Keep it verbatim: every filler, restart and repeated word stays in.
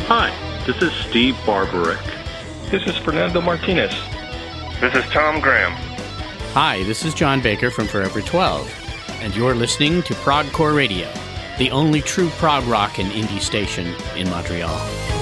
Hi, this is Steve Barbarick. This is Fernando Martinez. This is Tom Graham. Hi, this is John Baker from Forever twelve, and you're listening to ProgCore Radio, the only true prog rock and indie station in Montreal.